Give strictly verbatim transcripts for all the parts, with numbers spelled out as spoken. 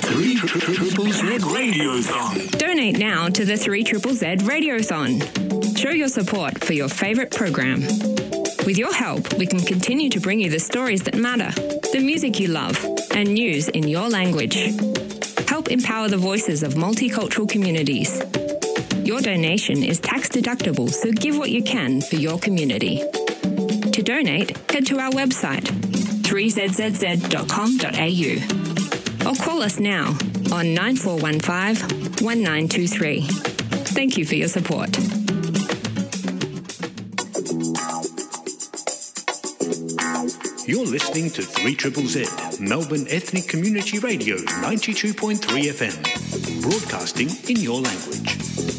three Triple Z Radiothon. Donate now to the three Triple Z Radiothon. Show your support for your favourite program. With your help, we can continue to bring you the stories that matter, the music you love, and news in your language. Help empower the voices of multicultural communities. Your donation is tax deductible, so give what you can for your community. To donate, head to our website, three z z z dot com dot a u, or call us now on nine four one five, one nine two three. Thank you for your support. You're listening to three Triple Z, Melbourne Ethnic Community Radio, ninety-two point three F M, broadcasting in your language.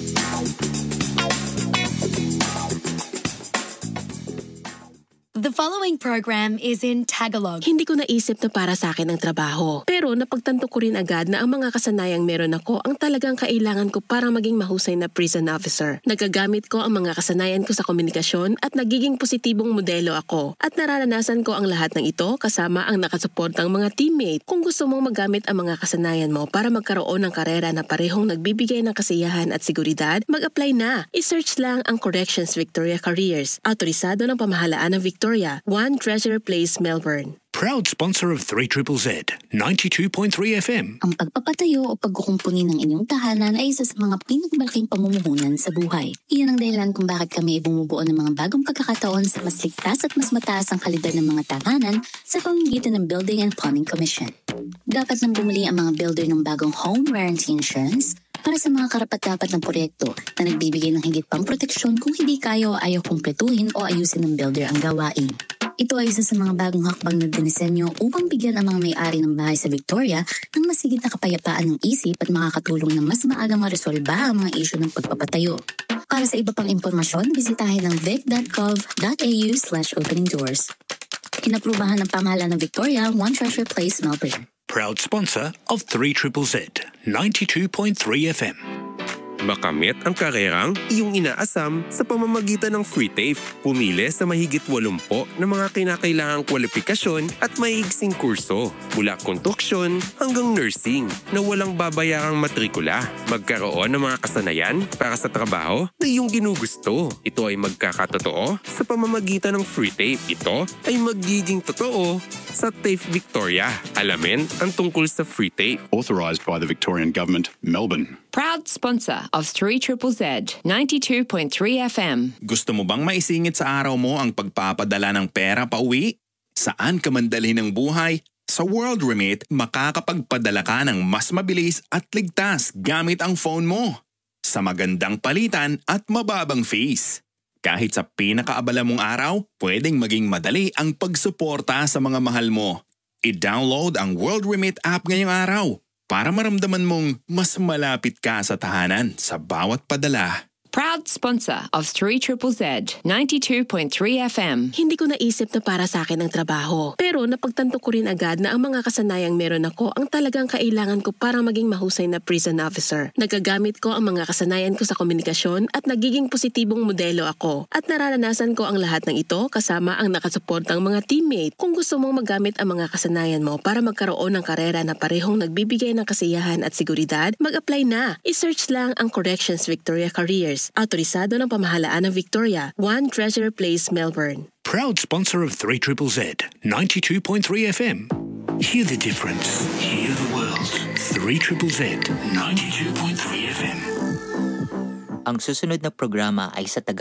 The following program is in Tagalog. Hindi ko naisip na para sa akin ang trabaho. Pero napagtanto ko rin agad na ang mga kasanayang meron ako ang talagang kailangan ko para maging mahusay na prison officer. Nagagamit ko ang mga kasanayan ko sa komunikasyon at nagiging positibong modelo ako. At nararanasan ko ang lahat ng ito kasama ang nakasuportang mga teammate. Kung gusto mong magamit ang mga kasanayan mo para magkaroon ng karera na parehong nagbibigay ng kasiyahan at seguridad, mag-apply na. I-search lang ang Corrections Victoria Careers. Autorisado ng pamahalaan ng Victoria. One Treasure Place, Melbourne. Proud sponsor of three Triple Z, ninety-two point three F M. Ang pagpapatayo o pagkukumpuni ng inyong tahanan ay isa sa mga pinakamalaking pamumuhunan sa buhay. Iyan ang dahilan kung bakit kami bumubuo ng mga bagong pagkakataon sa mas ligtas at mas mataas ang kalidad ng mga tahanan sa pamamagitan ng Building and Plumbing Commission. Dapat nang bumili ang mga builder ng bagong home warranty insurance para sa mga karapat-dapat ng proyekto na nagbibigay ng higit pang proteksyon kung hindi kaya o ayaw kumpletuhin o ayusin ng builder ang gawain. Ito ay isa sa mga bagong hakbang na dinisenyo upang bigyan ang mga may-ari ng bahay sa Victoria ng mas higit na kapayapaan ng isip at makakatulong na mas maagang maresolba ang mga isyu ng pagpapatayo. Para sa iba pang impormasyon, bisitahin ang vic dot gov dot a u slash opening doors. Inaprubahan ng pamahalaan ng Victoria, One Treasure Place, Melbourne. Proud sponsor of three Triple Z, ninety-two point three F M. Makamit ang karerang iyong inaasam sa pamamagitan ng free TAFE. Pumili sa mahigit walumpo na mga kinakailangang kwalifikasyon at maiigsing kurso mula konstruksyon hanggang nursing na walang babayarang matrikula. Magkaroon ng mga kasanayan para sa trabaho na iyong ginugusto. Ito ay magkakatotoo sa pamamagitan ng free TAFE. Ito ay magiging totoo sa TAFE Victoria. Alamin ang tungkol sa free TAFE. Authorised by the Victorian Government, Melbourne. Proud sponsor of three Triple Z, ninety-two point three F M. Gusto mo bang maisingit sa araw mo ang pagpapadala ng pera pa uwi? Saan ka man dalhin ng buhay? Sa World Remit, makakapagpadala ka ng mas mabilis at ligtas gamit ang phone mo. Sa magandang palitan at mababang fees. Kahit sa pinakaabala mong araw, pwedeng maging madali ang pagsuporta sa mga mahal mo. I-download ang World Remit app ngayong araw para maramdaman mong mas malapit ka sa tahanan sa bawat padala. Proud sponsor of three Triple Z, ninety-two point three F M. Hindi ko naisip na para sa akin ang trabaho. Pero napagtanto ko rin agad na ang mga kasanayang meron ako ang talagang kailangan ko para maging mahusay na prison officer. Nagagamit ko ang mga kasanayan ko sa komunikasyon at nagiging positibong modelo ako. At nararanasan ko ang lahat ng ito kasama ang nakasuportang mga teammate. Kung gusto mong magamit ang mga kasanayan mo para magkaroon ng karera na parehong nagbibigay ng kasiyahan at seguridad, mag-apply na. I-search lang ang Corrections Victoria Careers. Autorisado ng pamahalaan ng Victoria, One Treasure Place, Melbourne. Proud sponsor of three Triple Z, ninety-two point three F M. Hear the difference. Hear the world. three Triple Z, ninety-two point three F M. Ang susunod na programa ay sa Tagalog.